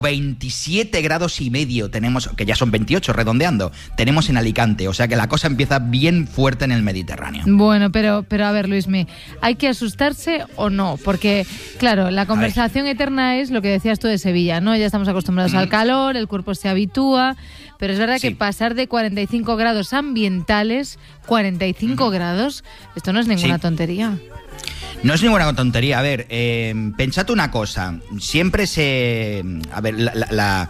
27 grados y medio tenemos, que ya son 28 redondeando, tenemos en Alicante, o sea que la cosa empieza bien fuerte en el Mediterráneo. Bueno, pero a ver, Luismi, ¿hay que asustarse o no? Porque, claro, la conversación eterna es lo que decías tú de Sevilla, ¿no? Ya estamos acostumbrados al calor, el cuerpo se habitúa, pero es verdad que pasar de 45 grados ambientales, 45 grados, esto no es ninguna tontería. No es ninguna tontería. A ver, pensad una cosa. Siempre se... A ver, la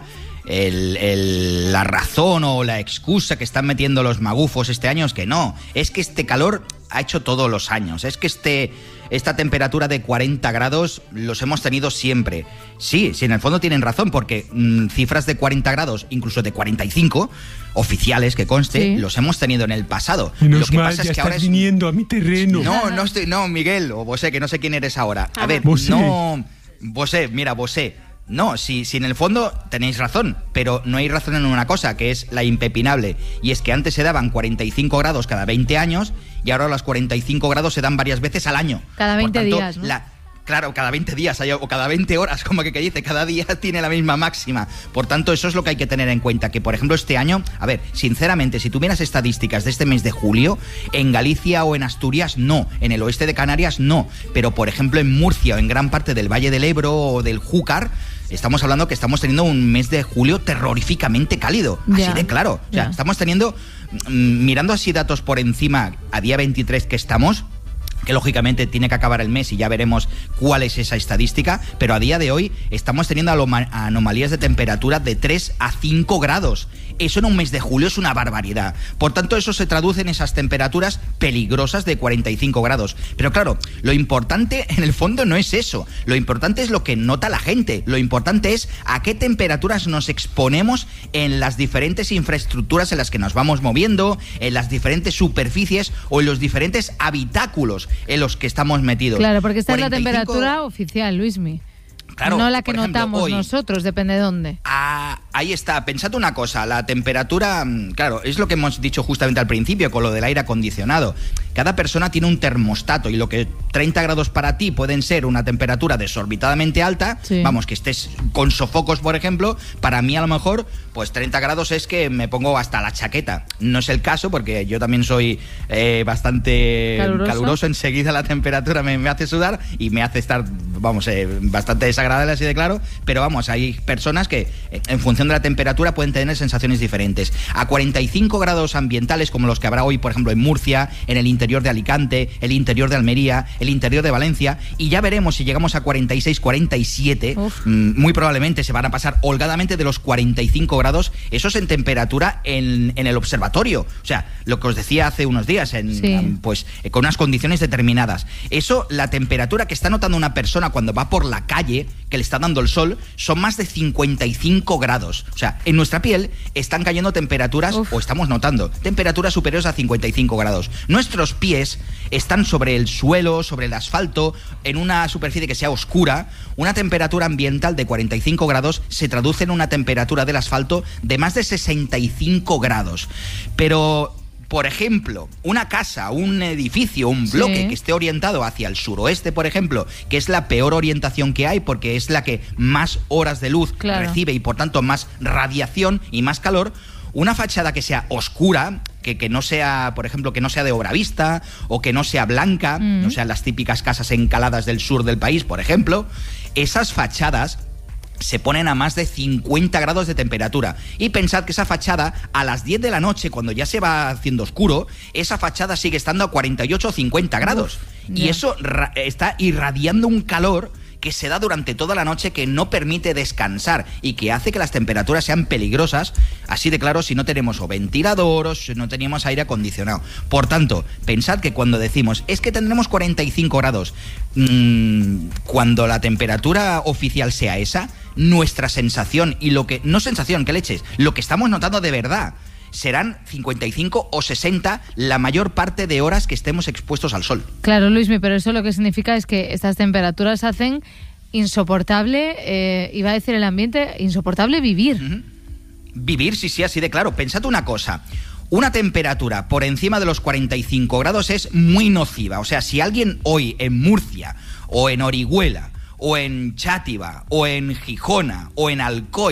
razón o la excusa que están metiendo los magufos este año es que no. Es que este calor ha hecho todos los años. Es que esta temperatura de 40 grados los hemos tenido siempre. Sí, en el fondo tienen razón, porque cifras de 40 grados, incluso de 45, oficiales, que conste, los hemos tenido en el pasado. Lo que pasa es que ahora viniendo a mi terreno. No, Miguel, o Bosé, que no sé quién eres ahora. A ver, Bosé. Bosé. No, si en el fondo tenéis razón, pero no hay razón en una cosa, que es la impepinable, y es que antes se daban 45 grados cada 20 años y ahora los 45 grados se dan varias veces al año. Cada 20 días, ¿no? Claro, cada 20 días o cada 20 horas, como que dice, cada día tiene la misma máxima. Por tanto, eso es lo que hay que tener en cuenta, que por ejemplo este año, a ver, sinceramente, si tú miras estadísticas de este mes de julio, en Galicia o en Asturias no, en el oeste de Canarias no, pero por ejemplo en Murcia o en gran parte del Valle del Ebro o del Júcar, estamos hablando que estamos teniendo un mes de julio terroríficamente cálido, así de claro. O sea, estamos teniendo, mirando así datos por encima a día 23 que estamos, que lógicamente tiene que acabar el mes y ya veremos cuál es esa estadística, pero a día de hoy estamos teniendo anomalías de temperatura de 3 a 5 grados. Eso en un mes de julio es una barbaridad. Por tanto, eso se traduce en esas temperaturas peligrosas de 45 grados. Pero claro, lo importante en el fondo no es eso. Lo importante es lo que nota la gente. Lo importante es a qué temperaturas nos exponemos en las diferentes infraestructuras en las que nos vamos moviendo, en las diferentes superficies o en los diferentes habitáculos en los que estamos metidos. Claro, porque esta 45... es la temperatura oficial, Luismi. Claro, no la que ejemplo, notamos hoy, nosotros, depende de dónde. Ahí está, pensad una cosa, la temperatura, claro, es lo que hemos dicho justamente al principio con lo del aire acondicionado. Cada persona tiene un termostato y lo que 30 grados para ti pueden ser una temperatura desorbitadamente alta, vamos, que estés con sofocos, por ejemplo, para mí a lo mejor, pues 30 grados es que me pongo hasta la chaqueta. No es el caso porque yo también soy bastante caluroso, enseguida la temperatura me hace sudar y me hace estar, vamos, bastante desagradable, así de claro, pero vamos, hay personas que en función de la temperatura pueden tener sensaciones diferentes. A 45 grados ambientales, como los que habrá hoy, por ejemplo, en Murcia, en el interior de Alicante, el interior de Almería, el interior de Valencia, y ya veremos si llegamos a 46, 47, muy probablemente se van a pasar holgadamente de los 45 grados, eso es en temperatura en el observatorio, o sea, lo que os decía hace unos días, pues con unas condiciones determinadas. Eso, la temperatura que está notando una persona cuando va por la calle, que le está dando el sol, son más de 55 grados. O sea, en nuestra piel están cayendo temperaturas, o estamos notando, temperaturas superiores a 55 grados. Nuestros pies están sobre el suelo, sobre el asfalto, en una superficie que sea oscura. Una temperatura ambiental de 45 grados se traduce en una temperatura del asfalto de más de 65 grados. Pero... por ejemplo, una casa, un edificio, un bloque que esté orientado hacia el suroeste, por ejemplo, que es la peor orientación que hay porque es la que más horas de luz recibe y por tanto más radiación y más calor, una fachada que sea oscura, que no sea, por ejemplo, que no sea de obra vista o que no sea blanca, no sean las típicas casas encaladas del sur del país, por ejemplo, esas fachadas se ponen a más de 50 grados de temperatura. Y pensad que esa fachada, a las 10 de la noche, cuando ya se va haciendo oscuro, esa fachada sigue estando a 48 o 50 grados. Y eso está irradiando un calor que se da durante toda la noche, que no permite descansar y que hace que las temperaturas sean peligrosas, así de claro, si no tenemos o ventilador o si no tenemos aire acondicionado. Por tanto, pensad que cuando decimos, es que tendremos 45 grados, cuando la temperatura oficial sea esa, nuestra sensación y lo que, no sensación, que leches, lo que estamos notando de verdad, serán 55 o 60 la mayor parte de horas que estemos expuestos al sol. Claro, Luismi, pero eso lo que significa es que estas temperaturas hacen insoportable, iba a decir el ambiente, insoportable vivir. Vivir, sí, así de claro. Pensad una cosa, una temperatura por encima de los 45 grados es muy nociva. O sea, si alguien hoy en Murcia o en Orihuela o en Chátiva, o en Gijona, o en Alcoy,